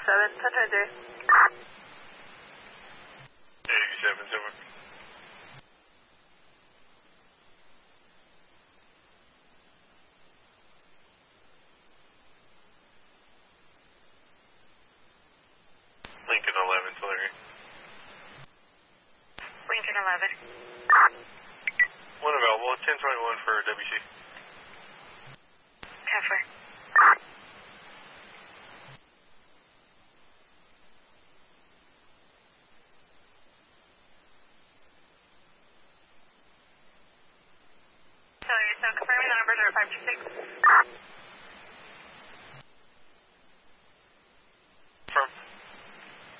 10-10. 87-7. Lincoln 11, Larry. Lincoln 11. One available, 1021 for WC. Halfway. So confirming the numbers are 526.